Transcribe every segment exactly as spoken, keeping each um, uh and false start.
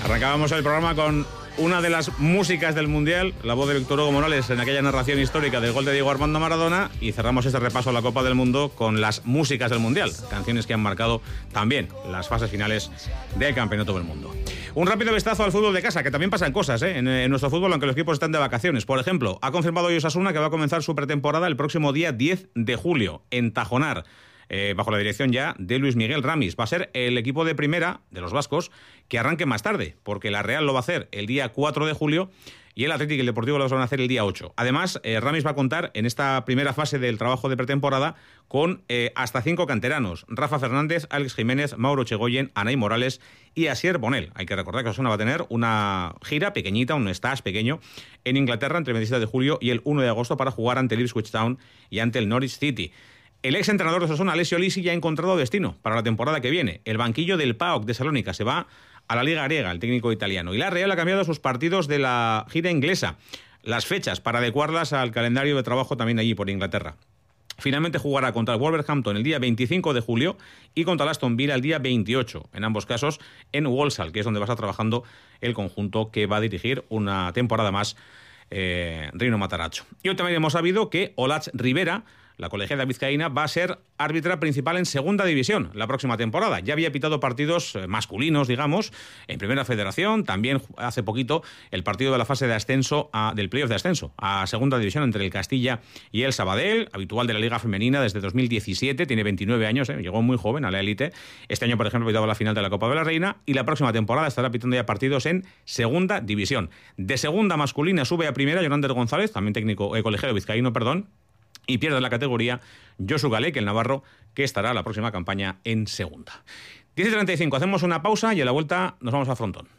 Arrancábamos el programa con una de las músicas del Mundial, la voz de Víctor Hugo Morales en aquella narración histórica del gol de Diego Armando Maradona, y cerramos este repaso a la Copa del Mundo con las músicas del Mundial, canciones que han marcado también las fases finales del Campeonato del Mundo. Un rápido vistazo al fútbol de casa, que también pasan cosas ¿eh? en, en nuestro fútbol, aunque los equipos están de vacaciones. Por ejemplo, ha confirmado hoy Osasuna que va a comenzar su pretemporada el próximo día diez de julio en Tajonar. Eh, bajo la dirección ya de Luis Miguel Ramis. Va a ser el equipo de primera de los vascos que arranque más tarde, porque la Real lo va a hacer el día cuatro de julio y el Atlético y el Deportivo lo van a hacer el día ocho. Además, eh, Ramis va a contar en esta primera fase del trabajo de pretemporada con eh, hasta cinco canteranos: Rafa Fernández, Alex Jiménez, Mauro Chegoyen, Anay Morales y Asier Bonel. Hay que recordar que Osasuna va a tener una gira pequeñita, un stage pequeño en Inglaterra entre el veintisiete de julio y el uno de agosto para jugar ante el Ipswich Town y ante el Norwich City. El ex entrenador de Osasuna, Alessio Lisi, ya ha encontrado destino para la temporada que viene. El banquillo del P A O K de Salónica se va a la Liga Griega, el técnico italiano. Y la Real ha cambiado sus partidos de la gira inglesa, las fechas, para adecuarlas al calendario de trabajo también allí por Inglaterra. Finalmente jugará contra el Wolverhampton el día veinticinco de julio y contra el Aston Villa el día veintiocho. En ambos casos en Walsall, que es donde va a estar trabajando el conjunto que va a dirigir una temporada más eh, Rino Matarazzo. Y hoy también hemos sabido que Olatz Rivera, la colegiada vizcaína, va a ser árbitra principal en segunda división la próxima temporada. Ya había pitado partidos masculinos, digamos, en primera federación. También hace poquito el partido de la fase de ascenso, a, del playoff de ascenso a segunda división entre el Castilla y el Sabadell, habitual de la Liga Femenina desde dos mil diecisiete. Tiene veintinueve años, ¿eh? Llegó muy joven a la élite. Este año, por ejemplo, pitaba la final de la Copa de la Reina y la próxima temporada estará pitando ya partidos en segunda división. De segunda masculina sube a primera Jonander González, también técnico eh, colegiado vizcaíno, perdón. Y pierde la categoría Josu Galek, el navarro, que estará la próxima campaña en segunda. diez y treinta y cinco, hacemos una pausa y a la vuelta nos vamos a Frontón.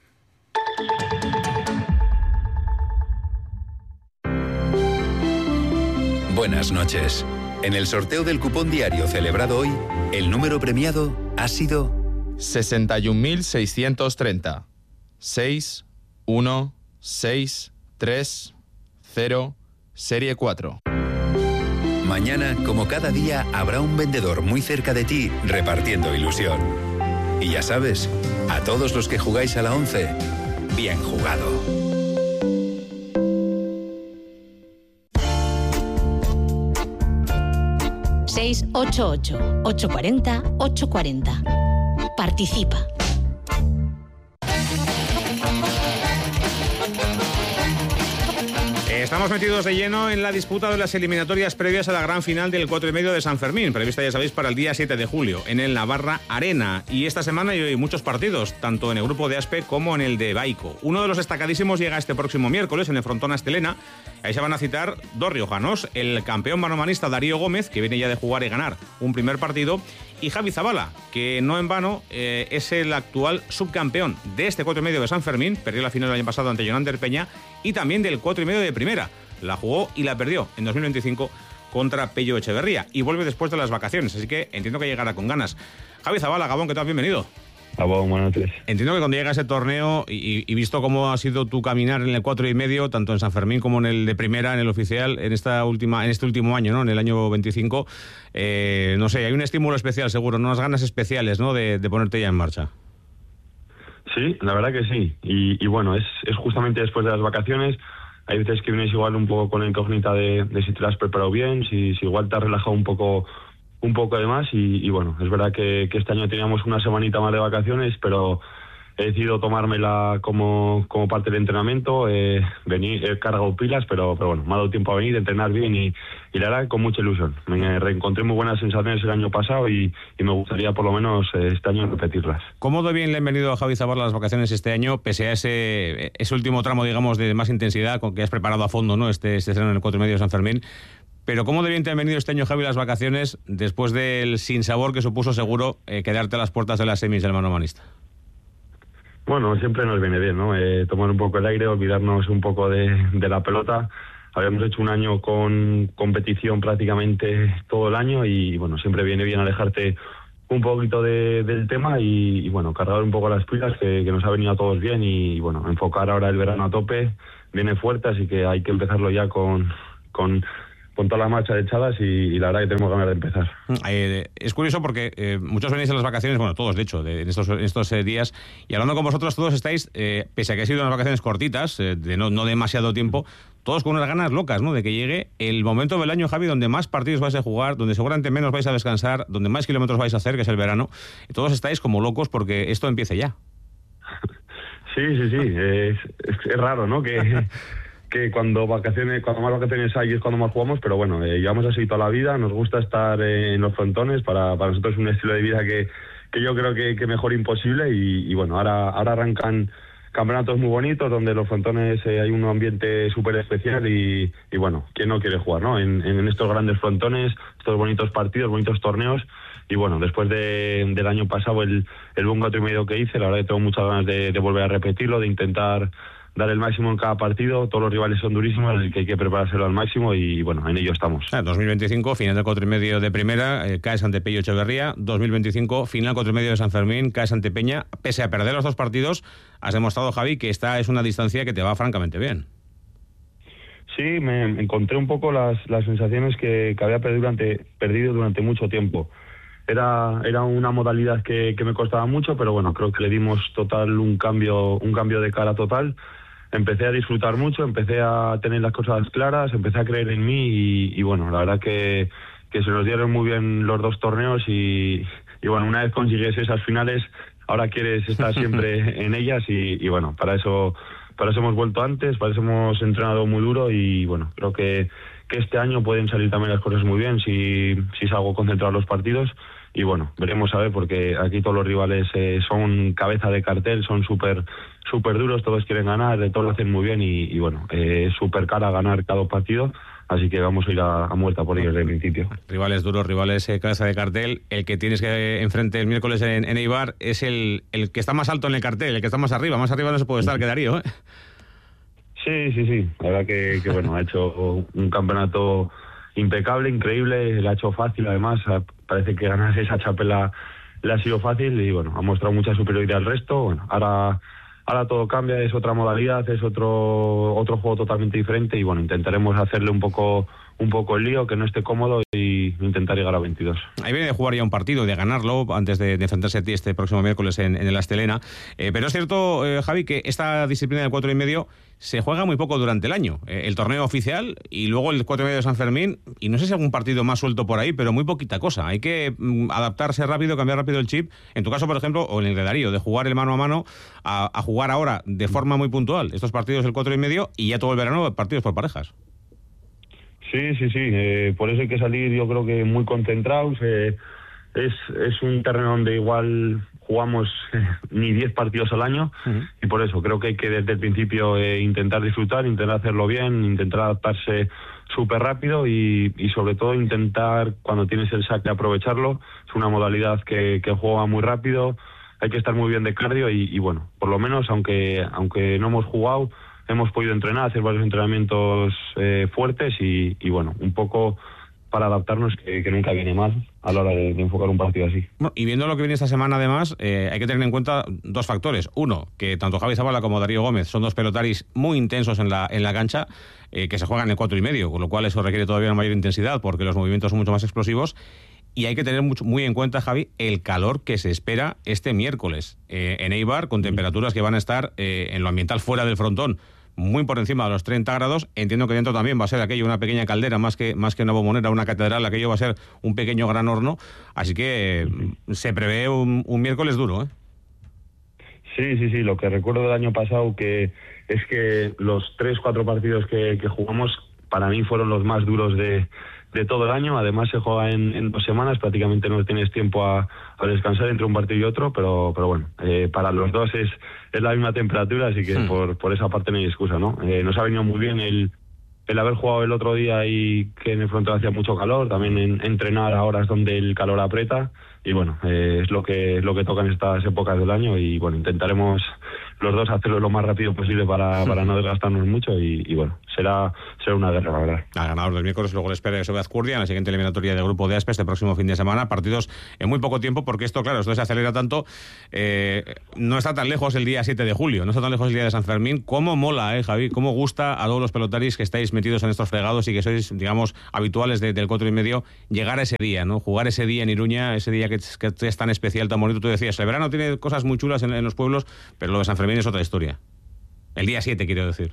Buenas noches. En el sorteo del cupón diario celebrado hoy, el número premiado ha sido sesenta y un mil seiscientos treinta. seis, uno, seis, tres, cero, serie cuatro. Mañana, como cada día, habrá un vendedor muy cerca de ti repartiendo ilusión. Y ya sabes, a todos los que jugáis a la once, bien jugado. seis ocho ocho, ocho cuatro cero, ocho cuatro cero. Participa. Estamos metidos de lleno en la disputa de las eliminatorias previas a la gran final del cuatro y medio de San Fermín, prevista, ya sabéis, para el día siete de julio, en el Navarra Arena. Y esta semana hay muchos partidos, tanto en el grupo de Aspe como en el de Baico. Uno de los destacadísimos llega este próximo miércoles en el Frontón Astelena. Ahí se van a citar dos riojanos, el campeón manomanista Darío Gómez, que viene ya de jugar y ganar un primer partido, y Javi Zabala, que no en vano eh, es el actual subcampeón de este cuatro y medio de San Fermín. Perdió la final el año pasado ante Jonander Peña, y también del cuatro y medio de primera. La jugó y la perdió en dos mil veinticinco contra Pello Echeverría, y vuelve después de las vacaciones, así que entiendo que llegará con ganas. Javi Zabala, Gabón, ¿qué tal? Bienvenido. Gabón, buenas noches. Entiendo que cuando llega ese torneo y, y visto cómo ha sido tu caminar en el cuatro y medio, tanto en San Fermín como en el de primera, en el oficial, en esta última, en este último año, ¿no? En el año veinticinco, eh, no sé, hay un estímulo especial seguro, ¿no? Unas ganas especiales, ¿no? De, de ponerte ya en marcha. Sí, la verdad que sí. Y, y bueno, es, es justamente después de las vacaciones. Hay veces que vienes igual un poco con la incógnita de, de si te lo has preparado bien, si, si igual te has relajado un poco un poco de más. Y, y bueno, es verdad que, que este año teníamos una semanita más de vacaciones, pero he decidido tomármela como, como parte del entrenamiento. Eh, venir, he cargado pilas, pero, pero bueno, me ha dado tiempo a venir, a entrenar bien y, y la verdad con mucha ilusión. Me reencontré muy buenas sensaciones el año pasado y, y me gustaría por lo menos eh, este año repetirlas. ¿Cómo de bien le han venido a Javi Zabala las vacaciones este año, pese a ese, ese último tramo, digamos, de más intensidad con que has preparado a fondo, ¿no? Este, este estreno en el cuatro y medio de San Fermín? Pero ¿cómo de bien te han venido este año, Javi, las vacaciones después del sinsabor que supuso seguro eh, quedarte a las puertas de las semis del manomanista? Bueno, siempre nos viene bien, ¿no? Eh, tomar un poco el aire, olvidarnos un poco de, de la pelota. Habíamos hecho un año con competición prácticamente todo el año y, bueno, siempre viene bien alejarte un poquito de, del tema y, y, bueno, cargar un poco las pilas, que, que nos ha venido a todos bien y, y, bueno, enfocar ahora el verano a tope. Viene fuerte, así que hay que empezarlo ya con... con con todas las marchas echadas y, y la verdad que tenemos ganas de empezar. Eh, es curioso porque eh, muchos venís en las vacaciones, bueno, todos de hecho, de, en estos, en estos eh, días, y hablando con vosotros, todos estáis, eh, pese a que han sido unas vacaciones cortitas, eh, de no, no demasiado tiempo, todos con unas ganas locas, ¿no? De que llegue el momento del año, Javi, donde más partidos vais a jugar, donde seguramente menos vais a descansar, donde más kilómetros vais a hacer, que es el verano. Y todos estáis como locos porque esto empiece ya. Sí, sí, sí. Es, es, es raro, ¿no? Que... que cuando vacaciones, cuando más vacaciones hay es cuando más jugamos, pero bueno, eh, llevamos así toda la vida, nos gusta estar eh, en los frontones, para, para nosotros es un estilo de vida que, que yo creo que, que mejor imposible y, y bueno, ahora, ahora arrancan campeonatos muy bonitos donde los frontones eh, hay un ambiente súper especial y, y bueno, ¿quién no quiere jugar, no? En, en estos grandes frontones, estos bonitos partidos, bonitos torneos y bueno, después de, del año pasado el, el buen cuatro y medio que hice, la verdad que tengo muchas ganas de, de volver a repetirlo, de intentar dar el máximo en cada partido. Todos los rivales son durísimos, así que hay que preparárselo al máximo y bueno, en ello estamos. Ah, dos mil veinticinco, final del cuatro y medio de primera, eh, caes ante Pello Echeverría. dos mil veinticinco, final cuatro y medio de San Fermín, caes ante Peña. Pese a perder los dos partidos, has demostrado, Javi, que esta es una distancia que te va francamente bien. Sí, me encontré un poco las, las sensaciones que, que había perdido durante, perdido durante mucho tiempo. Era, era una modalidad que, que me costaba mucho, pero bueno, creo que le dimos total un cambio, un cambio de cara total. Empecé a disfrutar mucho, empecé a tener las cosas claras, empecé a creer en mí y, y bueno, la verdad que, que se nos dieron muy bien los dos torneos y, y bueno, una vez consigues esas finales, ahora quieres estar siempre en ellas y, y bueno, para eso, para eso hemos vuelto antes, para eso hemos entrenado muy duro y bueno, creo que, que este año pueden salir también las cosas muy bien si, si salgo concentrado en los partidos. Y bueno, veremos a ver, porque aquí todos los rivales eh, son cabeza de cartel, son súper súper duros, todos quieren ganar, todos lo hacen muy bien y, y bueno, eh, es súper cara ganar cada partido, así que vamos a ir a, a muerta por ellos desde el principio. Rivales duros, rivales eh, cabeza de cartel, el que tienes que enfrente el miércoles en, en Eibar es el, el que está más alto en el cartel, el que está más arriba, más arriba no se puede estar, que Darío, ¿eh? Sí, sí, sí, la verdad que, que bueno, ha hecho un campeonato impecable, increíble, le ha hecho fácil además, parece que ganar esa chapela le ha sido fácil y bueno, ha mostrado mucha superioridad al resto. Bueno, ahora ahora todo cambia, es otra modalidad, es otro otro juego totalmente diferente y bueno, intentaremos hacerle un poco un poco el lío, que no esté cómodo y intentar llegar a veintidós. Ahí viene de jugar ya un partido, de ganarlo antes de, de enfrentarse a ti este próximo miércoles en, en el Astelena. Eh, pero es cierto, eh, Javi, que esta disciplina del cuatro y medio se juega muy poco durante el año. Eh, el torneo oficial y luego el cuatro y medio de San Fermín, y no sé si algún partido más suelto por ahí, pero muy poquita cosa. Hay que mm, adaptarse rápido, cambiar rápido el chip. En tu caso, por ejemplo, o en el de Darío, de jugar el mano a mano a, a jugar ahora de forma muy puntual estos partidos del cuatro y medio y ya todo el verano partidos por parejas. Sí, sí, sí. Eh, por eso hay que salir, yo creo que muy concentrados. Eh, es, es un terreno donde igual jugamos eh, ni diez partidos al año uh-huh. y por eso creo que hay que desde el principio eh, intentar disfrutar, intentar hacerlo bien, intentar adaptarse súper rápido y, y sobre todo intentar, cuando tienes el saque, aprovecharlo. Es una modalidad que, que juega muy rápido, hay que estar muy bien de cardio y, y bueno, por lo menos, aunque, aunque no hemos jugado, hemos podido entrenar, hacer varios entrenamientos eh, fuertes y, y bueno, un poco para adaptarnos, que, que nunca viene mal a la hora de, de enfocar un partido así. Bueno, y viendo lo que viene esta semana, además, eh, hay que tener en cuenta dos factores. Uno, que tanto Javi Zabala como Darío Gómez son dos pelotaris muy intensos en la, en la cancha, eh, que se juegan en cuatro y medio, con lo cual eso requiere todavía una mayor intensidad porque los movimientos son mucho más explosivos. Y hay que tener mucho, muy en cuenta, Javi, el calor que se espera este miércoles eh, en Eibar, con temperaturas que van a estar eh, en lo ambiental fuera del frontón, muy por encima de los treinta grados. Entiendo que dentro también va a ser aquello una pequeña caldera, más que más que una bombonera, una catedral, aquello va a ser un pequeño gran horno, así que uh-huh. se prevé un, un miércoles duro, ¿eh? Sí, sí, sí, lo que recuerdo del año pasado que es que los tres, cuatro partidos que, que jugamos para mí fueron los más duros de, de todo el año. Además se juega en, en dos semanas, prácticamente no tienes tiempo a, a descansar entre un partido y otro, pero pero bueno, eh, para los dos es, es la misma temperatura, así que sí. por, por esa parte no hay excusa, ¿no? Eh, nos ha venido muy bien el, el haber jugado el otro día y que en el frontón hacía mucho calor, también en, entrenar a horas donde el calor aprieta y bueno, eh, es lo que es lo que toca en estas épocas del año y bueno, intentaremos los dos hacerlo lo más rápido posible para, para no desgastarnos mucho y, y bueno, será, será una guerra, la verdad. Al ganador del miércoles luego le espera Sobe Azcurdia en la siguiente eliminatoria del grupo de Aspe este próximo fin de semana, partidos en muy poco tiempo, porque esto, claro, esto se acelera tanto, eh, no está tan lejos el día siete de julio, no está tan lejos el día de San Fermín. ¿Cómo mola, eh, Javi? ¿Cómo gusta a todos los pelotaris que estáis metidos en estos fregados y que sois, digamos, habituales de, del cuatro y medio, llegar a ese día, ¿no? Jugar ese día en Iruña, ese día que es, que es tan especial, tan bonito. Tú decías, el verano tiene cosas muy chulas en, en los pueblos, pero lo de San Fermín es otra historia. El día siete, quiero decir.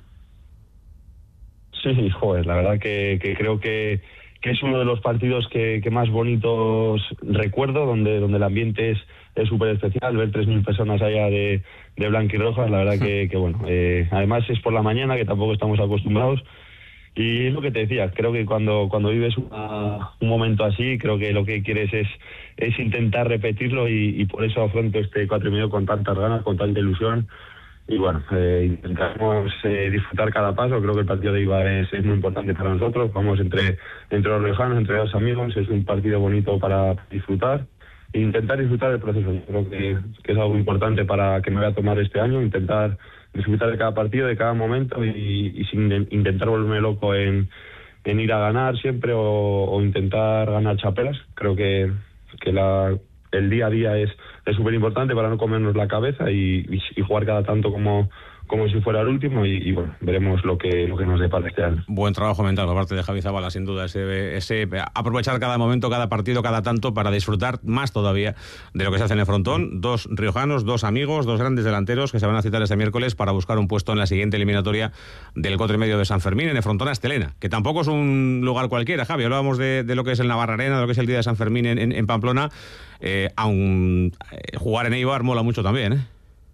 Sí, joder, la verdad que, que creo que, que es uno de los partidos que, que más bonitos recuerdo, donde, donde el ambiente es es súper especial, ver tres mil personas allá de, de blanquirrojas, la verdad que, que bueno, eh, además es por la mañana, que tampoco estamos acostumbrados, y es lo que te decía, creo que cuando cuando vives una, un momento así, creo que lo que quieres es es intentar repetirlo, y, y por eso afronto este cuatro y medio con tantas ganas, con tanta ilusión. Y bueno, eh, intentamos eh, disfrutar cada paso. Creo que el partido de Eibar es, es muy importante para nosotros. Vamos entre entre los riojanos, entre los amigos. Es un partido bonito para disfrutar e intentar disfrutar del proceso. Yo creo que, que es algo importante para que me voy a tomar este año. Intentar disfrutar de cada partido, de cada momento y, y sin intentar volverme loco en, en ir a ganar siempre o, o intentar ganar chapelas. Creo que, que la... el día a día es es súper importante para no comernos la cabeza y, y, y jugar cada tanto como como si fuera el último y, y bueno, veremos lo que lo que nos depara este año. Buen trabajo mental por parte de Javi Zabala, sin duda, ese, ese aprovechar cada momento, cada partido, cada tanto para disfrutar más todavía de lo que se hace en el frontón. Dos riojanos, dos amigos, dos grandes delanteros que se van a citar este miércoles para buscar un puesto en la siguiente eliminatoria del cuatro y medio de San Fermín en el frontón Astelena, que tampoco es un lugar cualquiera, Javi. Hablábamos de, de lo que es el Navarra Arena, de lo que es el día de San Fermín en, en, en Pamplona. Eh, aun eh, jugar en Eibar mola mucho también, ¿eh?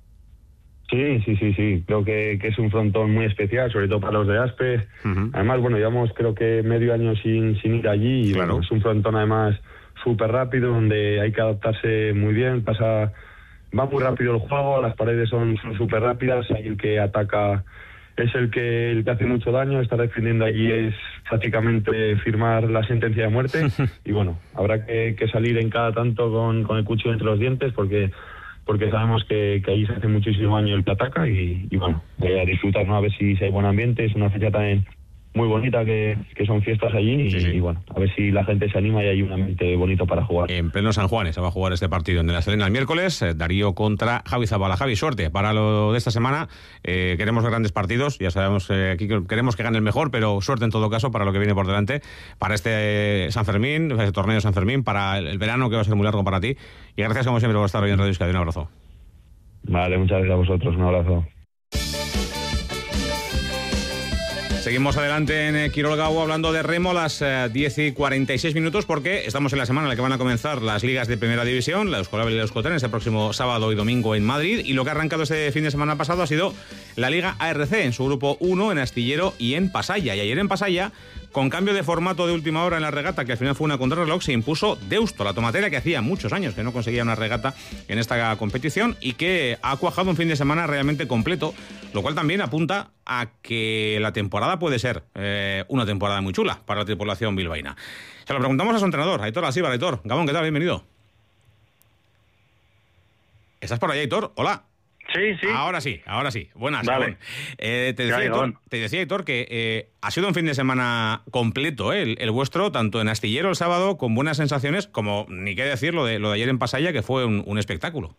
Sí, sí, sí, sí. Creo que, que es un frontón muy especial, sobre todo para los de Aspe. Uh-huh. Además, bueno, llevamos creo que medio año sin, sin ir allí. Y, claro. Bueno, es un frontón además súper rápido, donde hay que adaptarse muy bien. Pasa, va muy rápido el juego, las paredes son súper rápidas. Ahí el que ataca es el que, el que hace mucho daño. Estar defendiendo allí es prácticamente firmar la sentencia de muerte. Y bueno, habrá que, que salir en cada tanto con, con el cuchillo entre los dientes, porque... porque sabemos que, que ahí se hace muchísimo daño el que ataca y, y bueno, eh, a disfrutar, ¿no? A ver si, si hay buen ambiente. Es una fecha también muy bonita, que, que son fiestas allí y, sí, sí. y bueno, a ver si la gente se anima y hay un ambiente bonito para jugar. En pleno San Juan se va a jugar este partido en el Astelena el miércoles, eh, Darío contra Javi Zabala. Javi, suerte para lo de esta semana. Eh, queremos grandes partidos, ya sabemos, eh, aquí queremos que gane el mejor, pero suerte en todo caso para lo que viene por delante, para este eh, San Fermín, este torneo de San Fermín, para el, el verano que va a ser muy largo para ti. Y gracias como siempre por estar hoy en Radio Euskadi. Un abrazo. Vale, muchas gracias a vosotros. Un abrazo. Seguimos adelante en Quirol Gau hablando de remo a las eh, diez y cuarenta y seis minutos, porque estamos en la semana en la que van a comenzar las ligas de primera división, la Euskolabel y la Euskotren, este próximo sábado y domingo en Madrid, y lo que ha arrancado este fin de semana pasado ha sido la Liga A R C en su grupo uno en Astillero y en Pasaya. Y ayer en Pasaya, con cambio de formato de última hora en la regata, que al final fue una contrarreloj, se impuso Deusto, la tomatera que hacía muchos años que no conseguía una regata en esta competición y que ha cuajado un fin de semana realmente completo, lo cual también apunta a que la temporada puede ser eh, una temporada muy chula para la tripulación bilbaína. Se lo preguntamos a su entrenador, Aitor Asíbar. Aitor, Gabón, ¿qué tal? Bienvenido. ¿Estás por ahí, Aitor? Hola. Sí, sí. Ahora sí, ahora sí. Buenas, vale. eh, te, decía, Aitor, te decía, Aitor, que eh, ha sido un fin de semana completo, eh, el, el vuestro, tanto en Astillero el sábado, con buenas sensaciones, como, ni qué decir, lo de, lo de ayer en Pasaya, que fue un, un espectáculo.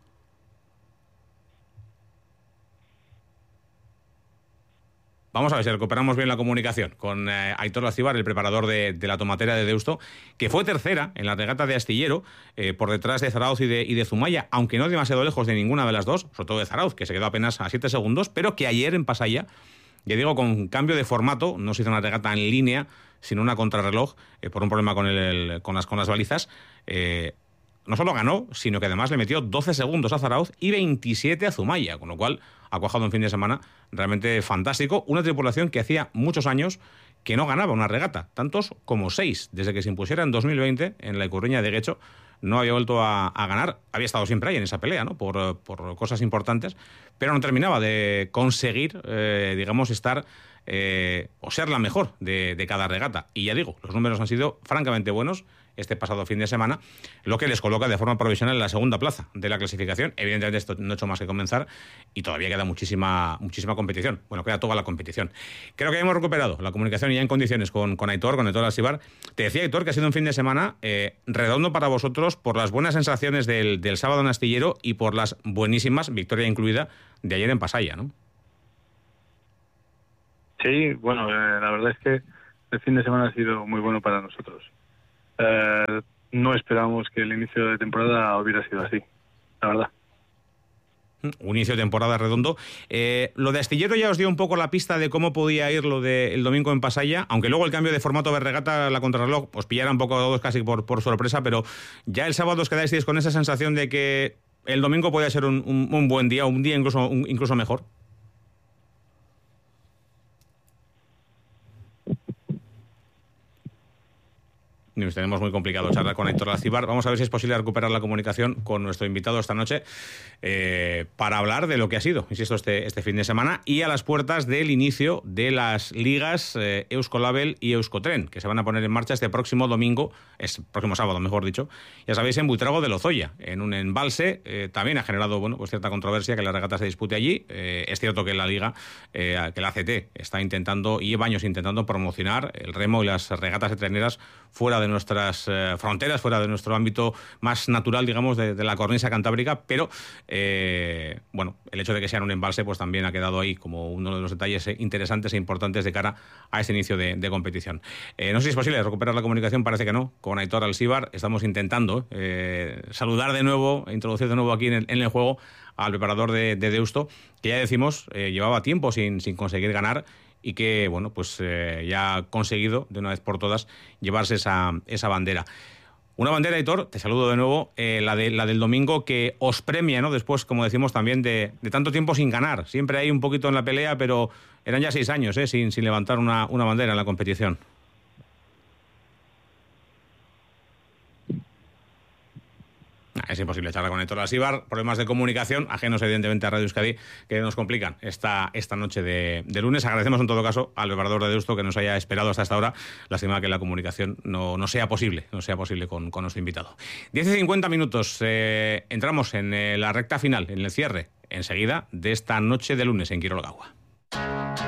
Vamos a ver si recuperamos bien la comunicación con eh, Aitor Asíbar, el preparador de, de la tomatera de Deusto, que fue tercera en la regata de Astillero, eh, por detrás de Zarauz y de, y de Zumaya, aunque no demasiado lejos de ninguna de las dos, sobre todo de Zarauz, que se quedó apenas a siete segundos, pero que ayer en Pasaya, ya digo, con cambio de formato, no se hizo una regata en línea, sino una contrarreloj, eh, por un problema con, el, el, con, las, con las balizas, eh, no solo ganó, sino que además le metió doce segundos a Zarauz y veintisiete a Zumaya, con lo cual ha cuajado un fin de semana realmente fantástico. Una tripulación que hacía muchos años que no ganaba una regata, tantos como seis, desde que se impusiera en dos mil veinte en la Icurreña de Guecho. No había vuelto a, a ganar, había estado siempre ahí en esa pelea, ¿no? Por, por cosas importantes, pero no terminaba de conseguir, eh, digamos, estar eh, o ser la mejor de, de cada regata. Y ya digo, los números han sido francamente buenos este pasado fin de semana, lo que les coloca de forma provisional en la segunda plaza de la clasificación. Evidentemente esto no ha hecho más que comenzar y todavía queda muchísima, muchísima competición. Bueno, queda toda la competición. Creo que hemos recuperado la comunicación ya en condiciones con, con Aitor, con Aitor Alcivar. Te decía, Aitor, que ha sido un fin de semana eh, redondo para vosotros por las buenas sensaciones del, del sábado en Astillero y por las buenísimas, victoria incluida, de ayer en Pasaya, ¿no? Sí, bueno, eh, la verdad es que el fin de semana ha sido muy bueno para nosotros. Eh, no esperábamos que el inicio de temporada hubiera sido así, la verdad. Un inicio de temporada redondo. Eh, lo de Astillero ya os dio un poco la pista de cómo podía ir lo del domingo en Pasaya, aunque luego el cambio de formato de regata, la contrarreloj, os pillara un poco a todos casi por, por sorpresa, pero ya el sábado os quedáis con esa sensación de que el domingo podía ser un, un, un buen día, un día incluso, un, incluso mejor. Nos tenemos muy complicado charlar con Aitor Alcivar. Vamos a ver si es posible recuperar la comunicación con nuestro invitado esta noche eh, para hablar de lo que ha sido, insisto, este, este fin de semana y a las puertas del inicio de las ligas eh, Euskolabel y Euskotren, que se van a poner en marcha este próximo domingo, es próximo sábado, mejor dicho, ya sabéis, en Buitrago de Lozoya, en un embalse. Eh, también ha generado bueno, pues cierta controversia que la regata se dispute allí. Eh, es cierto que la liga, eh, que la A C T, está intentando, y lleva años intentando promocionar el remo y las regatas treneras fuera de nuestras eh, fronteras, fuera de nuestro ámbito más natural, digamos, de, de la cornisa cantábrica, pero eh, bueno, el hecho de que sean un embalse pues también ha quedado ahí como uno de los detalles interesantes e importantes de cara a este inicio de, de competición. Eh, no sé si es posible recuperar la comunicación, parece que no, con Aitor Alcivar. Estamos intentando eh, saludar de nuevo, introducir de nuevo aquí en el, en el juego al preparador de, de Deusto, que ya decimos, eh, llevaba tiempo sin, sin conseguir ganar, y que, bueno, pues eh, ya ha conseguido de una vez por todas llevarse esa, esa bandera. Una bandera, Aitor, te saludo de nuevo, eh, la, de, la del domingo, que os premia, ¿no? Después, como decimos también, de, de tanto tiempo sin ganar. Siempre hay un poquito en la pelea, pero eran ya seis años, ¿eh? Sin, sin levantar una, una bandera en la competición. Es imposible charlar con Aitor Alcivar, problemas de comunicación, ajenos evidentemente a Radio Euskadi, que nos complican esta, esta noche de, de lunes. Agradecemos en todo caso al preparador de Deusto que nos haya esperado hasta esta hora. Lástima que la comunicación no, no sea posible, no sea posible con, con nuestro invitado. diez y cincuenta minutos, eh, entramos en eh, la recta final, en el cierre, enseguida, de esta noche de lunes en Quirologagua.